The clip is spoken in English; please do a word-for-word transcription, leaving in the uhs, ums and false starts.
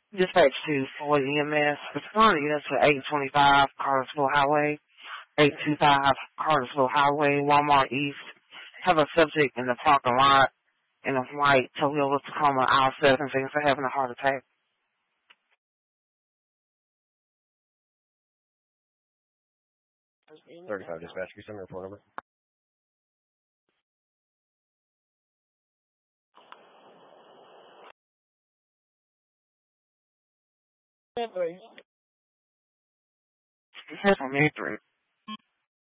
Dispatch to Floyd E M S. Responding units to eight twenty-five Cartersville Highway, eight twenty-five Cartersville Highway, Walmart East. Have a subject in the parking lot in a white Toyota Tacoma aisle seven, thinks they're having a heart attack. thirty-five dispatch, can you send me a report number? Here's from me three.